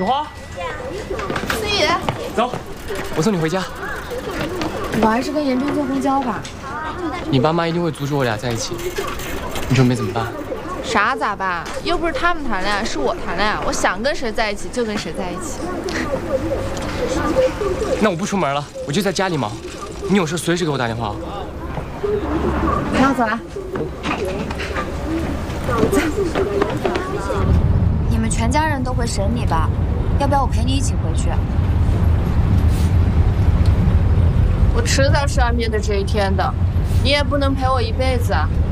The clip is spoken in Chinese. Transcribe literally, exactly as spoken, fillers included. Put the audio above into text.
雪花， 思雨， 走，我送你回家。 我还是跟严斌坐公交吧。 你爸妈一定会阻止我俩在一起，你准备怎么办？ 啥咋办？又不是他们谈恋爱，是我谈恋爱。我想跟谁在一起就跟谁在一起。 那我不出门了，我就在家里忙。你有事随时给我打电话。 那走了。 你们全家人都会审你吧？要不要我陪你一起回去？ 我迟早是要面对这一天的，你也不能陪我一辈子啊。